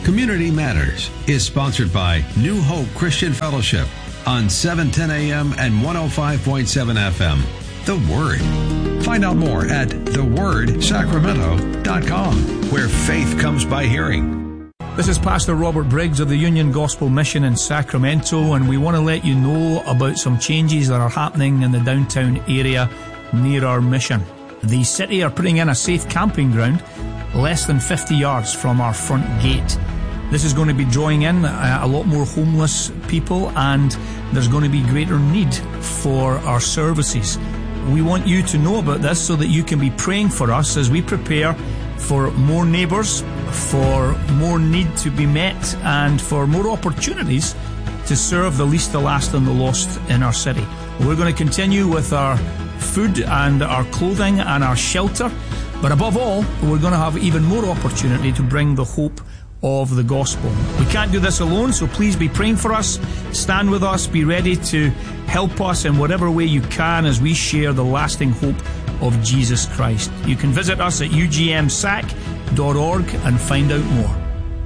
Community Matters is sponsored by New Hope Christian Fellowship on 710 AM and 105.7 FM. The Word. Find out more at thewordsacramento.com, where faith comes by hearing. This is Pastor Robert Briggs of the Union Gospel Mission in Sacramento, and we want to let you know about some changes that are happening in the downtown area near our mission. The city are putting in a safe camping ground less than 50 yards from our front gate. This is going to be drawing in a lot more homeless people, and there's going to be greater need for our services. We want you to know about this so that you can be praying for us as we prepare for more neighbours, for more need to be met, and for more opportunities to serve the least, the last, and the lost in our city. We're going to continue with our food and our clothing and our shelter, but above all, we're going to have even more opportunity to bring the hope of the gospel. We can't do this alone, so please be praying for us. Stand with us. Be ready to help us in whatever way you can as we share the lasting hope of Jesus Christ. You can visit us at ugmsac.org and find out more.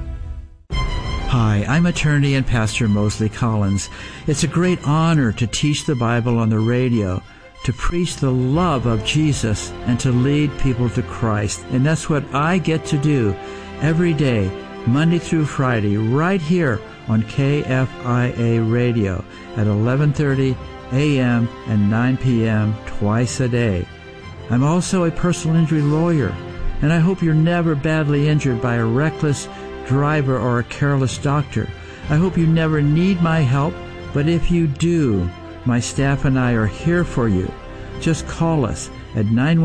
Hi, I'm attorney and pastor Mosley Collins. It's a great honor to teach the Bible on the radio, to preach the love of Jesus, and to lead people to Christ. And that's what I get to do every day, Monday through Friday, right here on KFIA Radio at 11:30 a.m. and 9 p.m. twice a day. I'm also a personal injury lawyer, and I hope you're never badly injured by a reckless driver or a careless doctor. I hope you never need my help, but if you do, my staff and I are here for you. Just call us at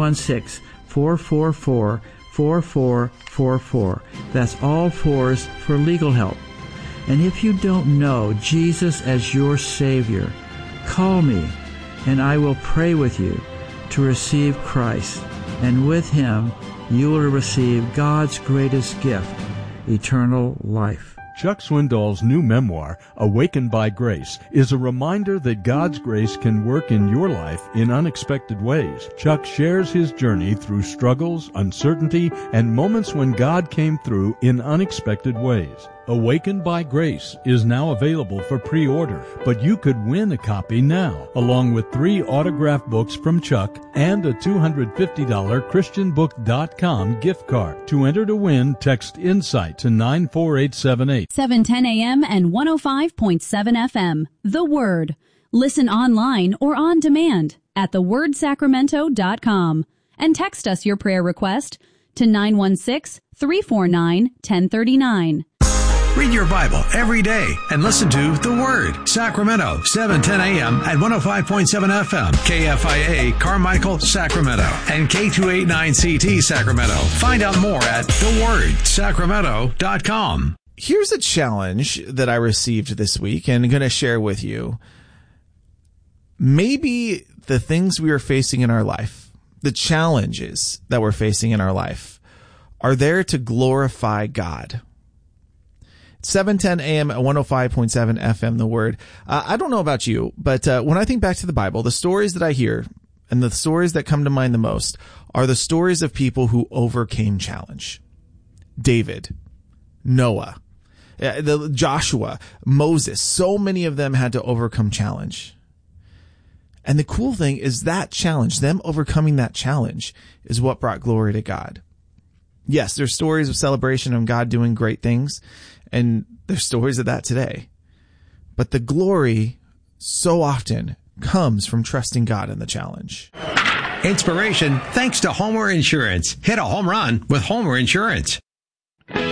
916-444-4444. That's all fours for legal help. And if you don't know Jesus as your Savior, call me and I will pray with you to receive Christ. And with Him, you will receive God's greatest gift, eternal life. Chuck Swindoll's new memoir, Awakened by Grace, is a reminder that God's grace can work in your life in unexpected ways. Chuck shares his journey through struggles, uncertainty, and moments when God came through in unexpected ways. Awakened by Grace is now available for pre-order, but you could win a copy now, along with 3 autographed books from Chuck and a $250 ChristianBook.com gift card. To enter to win, text INSIGHT to 94878. 710 AM and 105.7 FM. The Word. Listen online or on demand at thewordsacramento.com and text us your prayer request to 916-349-1039. Read your Bible every day and listen to The Word. Sacramento, 710 AM at 105.7 FM. KFIA, Carmichael, Sacramento. And K289CT, Sacramento. Find out more at thewordsacramento.com. Here's a challenge that I received this week and I'm going to share with you. Maybe the things we are facing in our life, the challenges that we're facing in our life, are there to glorify God. 710 AM at 105.7 FM, The Word. I don't know about you, but when I think back to the Bible, the stories that I hear and the stories that come to mind the most are the stories of people who overcame challenge. David, Noah, Joshua, Moses, so many of them had to overcome challenge. And the cool thing is that challenge, them overcoming that challenge, is what brought glory to God. Yes, there's stories of celebration of God doing great things, and there's stories of that today. But the glory so often comes from trusting God in the challenge. Inspiration thanks to Homer Insurance. Hit a home run with Homer Insurance.